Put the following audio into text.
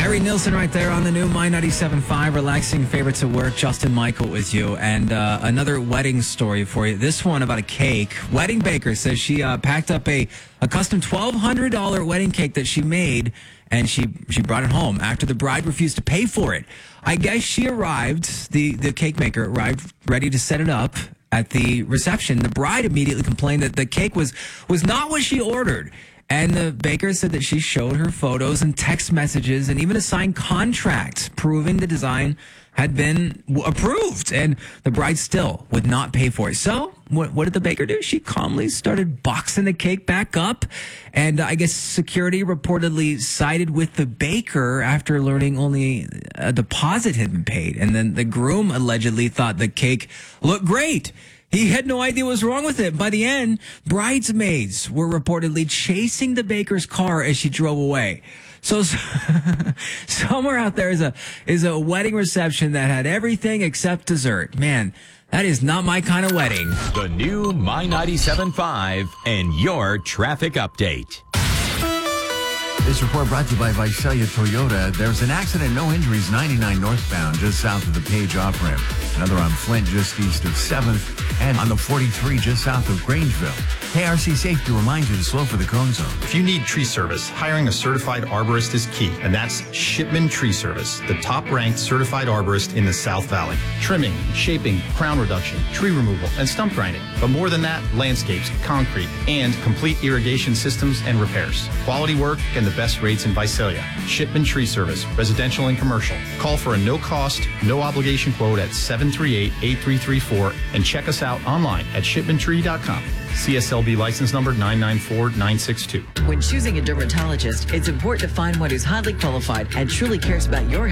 Harry Nilsson right there on the new My 97.5, relaxing favorites at work. Justin Michael with you. And another wedding story for you. This one about a cake. Wedding baker says she packed up a custom $1,200 wedding cake that she made, and she brought it home after the bride refused to pay for it. I guess she arrived, the cake maker arrived ready to set it up at the reception. The bride immediately complained that the cake was not what she ordered. And the baker said that she showed her photos and text messages and even a signed contract proving the design had been approved. And the bride still would not pay for it. So what did the baker do? She calmly started boxing the cake back up. And I guess security reportedly sided with the baker after learning only a deposit had been paid. And then the groom allegedly thought the cake looked great. He had no idea what was wrong with it. By the end, bridesmaids were reportedly chasing the baker's car as she drove away. So somewhere out there is a wedding reception that had everything except dessert. Man, that is not my kind of wedding. The new My 97.5 and your traffic update. This report brought to you by Visalia Toyota. There's an accident, no injuries, 99 northbound, just south of the Page off-ramp. Another on Flint, just east of 7th. And on the 43, just south of Grangeville. KRC Safety reminds you to slow for the cone zone. If you need tree service, hiring a certified arborist is key, and that's Shipman Tree Service, the top-ranked certified arborist in the South Valley. Trimming, shaping, crown reduction, tree removal, and stump grinding. But more than that, landscapes, concrete, and complete irrigation systems and repairs. Quality work and the best rates in Visalia. Shipman Tree Service, residential and commercial. Call for a no-cost, no-obligation quote at 738-8334 and check us out online at shipmantree.com. CSLB license number 994962. When choosing a dermatologist, it's important to find one who's highly qualified and truly cares about your